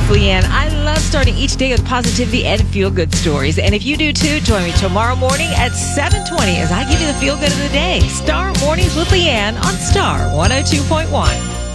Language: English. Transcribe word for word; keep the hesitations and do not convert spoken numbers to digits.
Leanne. I love starting each day with positivity and feel-good stories. And if you do too, join me tomorrow morning at seven twenty as I give you the feel-good of the day. Star Mornings with Leanne on Star one oh two point one.